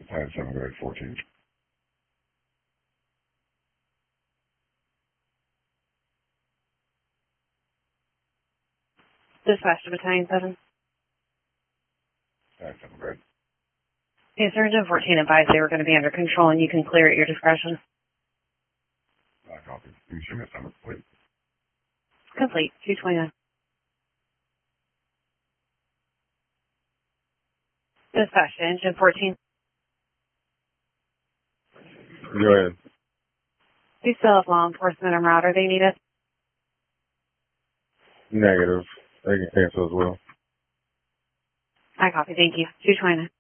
Dispatch 7 grade 14. Dispatch to Battalion 7. Dispatch 7 grade. Okay, Sergeant 14 advised they were going to be under control and you can clear at your discretion. Copy. Can you show me a summary, please? Complete. 229. Dispatch to Engine 14. Go ahead. Do you still have law enforcement en route or they need us? Negative. They can cancel as well. I copy. Thank you. 229.